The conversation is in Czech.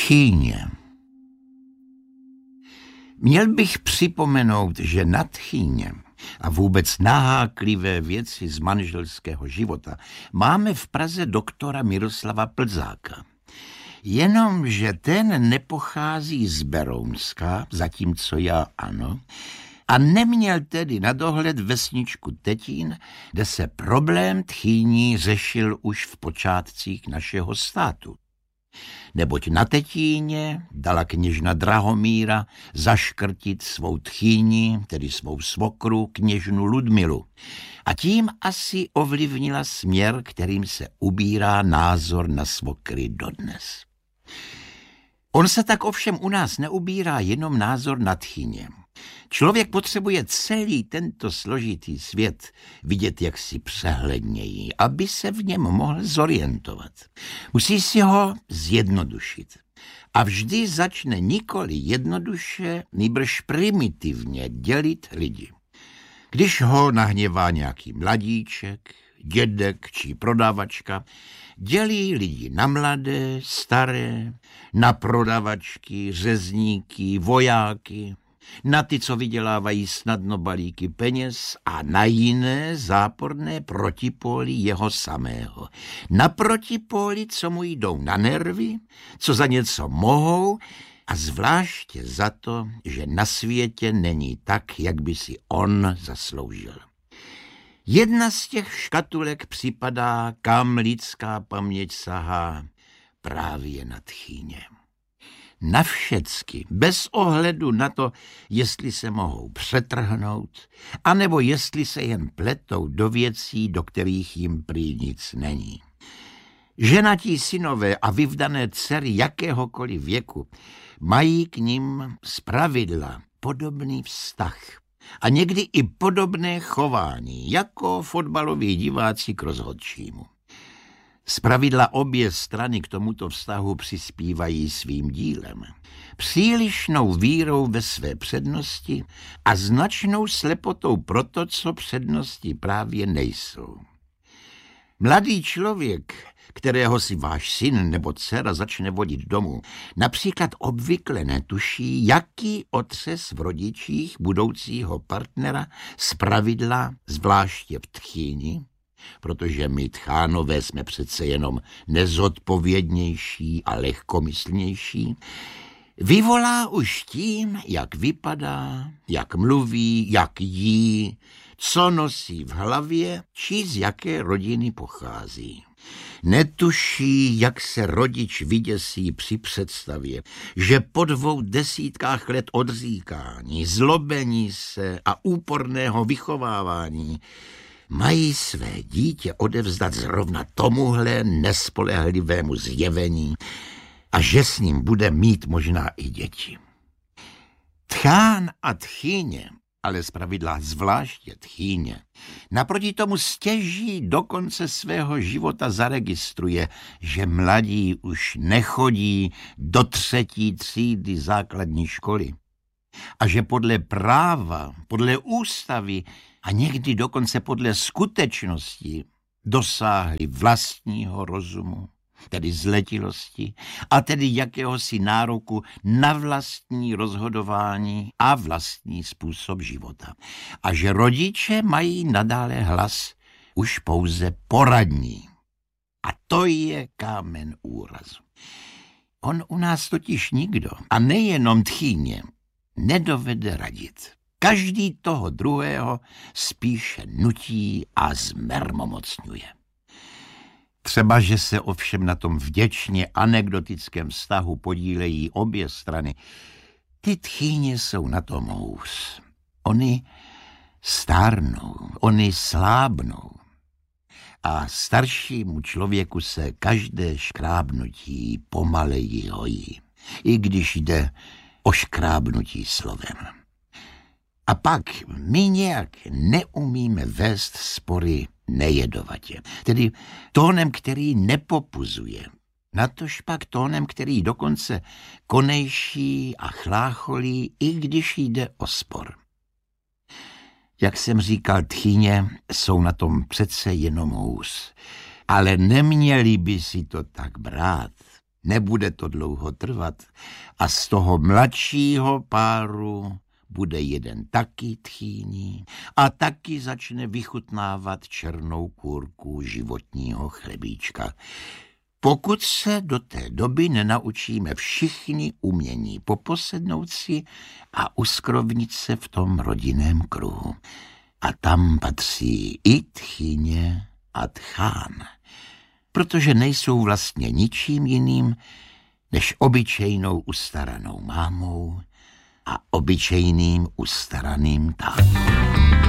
Tchýně. Měl bych připomenout, že na tchýně a vůbec naháklivé věci z manželského života máme v Praze doktora Miroslava Plzáka. Jenomže ten nepochází z Berounska, zatímco já ano, a neměl tedy na dohled vesničku Tetín, kde se problém tchýní řešil už v počátcích našeho státu. Neboť na Tetíně dala kněžna Drahomíra zaškrtit svou tchýni, tedy svou svokru, kněžnu Ludmilu. A tím asi ovlivnila směr, kterým se ubírá názor na svokry dodnes. On se tak ovšem u nás neubírá jenom názor na tchýně. Člověk potřebuje celý tento složitý svět vidět jaksi přehledněji, aby se v něm mohl zorientovat. Musí si ho zjednodušit. A vždy začne nikoli jednoduše, nýbrž primitivně dělit lidi. Když ho nahněvá nějaký mladíček, dědek či prodavačka, dělí lidi na mladé, staré, na prodavačky, řezníky, vojáky, na ty, co vydělávají snadno balíky peněz a na jiné záporné protipóly jeho samého. Na protipóly, co mu jdou na nervy, co za něco mohou a zvláště za to, že na světě není tak, jak by si on zasloužil. Jedna z těch škatulek připadá, kam lidská paměť sahá, právě na tchýně. Na všecky, bez ohledu na to, jestli se mohou přetrhnout, anebo jestli se jen pletou do věcí, do kterých jim prý nic není. Ženatí synové a vyvdané dcery jakéhokoliv věku mají k nim zpravidla podobný vztah a někdy i podobné chování, jako fotbaloví diváci k rozhodčímu. Zpravidla obě strany k tomuto vztahu přispívají svým dílem. Přílišnou vírou ve své přednosti a značnou slepotou pro to, co přednosti právě nejsou. Mladý člověk, kterého si váš syn nebo dcera začne vodit domů, například obvykle netuší, jaký otřes v rodičích budoucího partnera zpravidla, zvláště v tchýni, protože my tchánové jsme přece jenom nezodpovědnější a lehkomyslnější, vyvolá už tím, jak vypadá, jak mluví, jak jí, co nosí v hlavě, či z jaké rodiny pochází. Netuší, jak se rodič vyděsí při představě, že po 2 let odříkání, zlobení se a úporného vychovávání mají své dítě odevzdat zrovna tomuhle nespolehlivému zjevení a že s ním bude mít možná i děti. Tchán a tchýně, ale zpravidla zvláště tchýně, naproti tomu stěží do konce svého života zaregistruje, že mladí už nechodí do 3. třídy základní školy a že podle práva, podle ústavy a někdy dokonce podle skutečnosti dosáhli vlastního rozumu, tedy zletilosti, a tedy jakéhosi nároku na vlastní rozhodování a vlastní způsob života. A že rodiče mají nadále hlas už pouze poradní. A to je kámen úrazu. On u nás totiž nikdo, a nejenom tchýně, nedovede radit. Každý toho druhého spíše nutí a zmermomocňuje. Třeba, že se ovšem na tom vděčně anekdotickém vztahu podílejí obě strany, ty tchýně jsou na tom hůř. Oni stárnou, oni slábnou. A staršímu člověku se každé škrábnutí pomaleji hojí, i když jde o škrábnutí slovem. A pak my nějak neumíme vést spory nejedovatě, tedy tónem, který nepopuzuje, natož pak tónem, který dokonce konejší a chlácholí, i když jde o spor. Jak jsem říkal, tchýně jsou na tom přece jenom hůř, ale neměli by si to tak brát. Nebude to dlouho trvat a z toho mladšího páru bude jeden taky tchýní a taky začne vychutnávat černou kůrku životního chlebíčka. Pokud se do té doby nenaučíme všichni umění poposednout si a uskrovnit se v tom rodinném kruhu. A tam patří i tchýně a tchán, protože nejsou vlastně ničím jiným než obyčejnou ustaranou mámou a obyčejným ustaraným tátou.